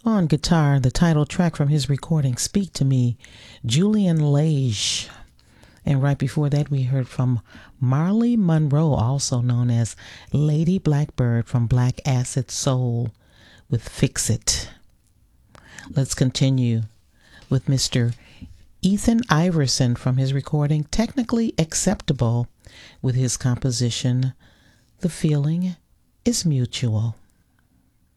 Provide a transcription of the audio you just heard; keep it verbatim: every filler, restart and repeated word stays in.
On guitar, the title track from his recording, Speak to Me, Julian Lage. And right before that, we heard from Marley Monroe, also known as Lady Blackbird from Black Acid Soul, with Fix It. Let's continue with Mister Ethan Iverson from his recording, Technically Acceptable, with his composition, The Feeling is Mutual.